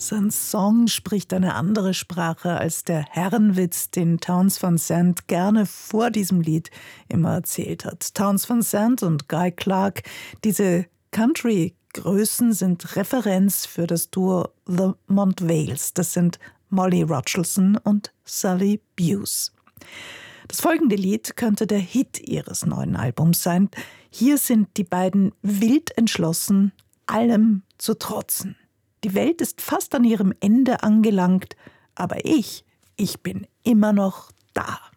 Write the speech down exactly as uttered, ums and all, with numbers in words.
Sein Song spricht eine andere Sprache als der Herrenwitz, den Townes Van Zandt gerne vor diesem Lied immer erzählt hat. Townes Van Zandt und Guy Clark, diese Country-Größen, sind Referenz für das Duo The Montvales. Das sind Molly Rochelson und Sully Buse. Das folgende Lied könnte der Hit ihres neuen Albums sein. Hier sind die beiden wild entschlossen, allem zu trotzen. Die Welt ist fast an ihrem Ende angelangt, aber ich, ich bin immer noch da.